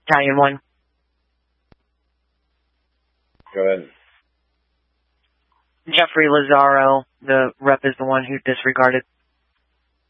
Battalion 1. Go ahead. Jeffrey Lazaro, the rep, is the one who disregarded.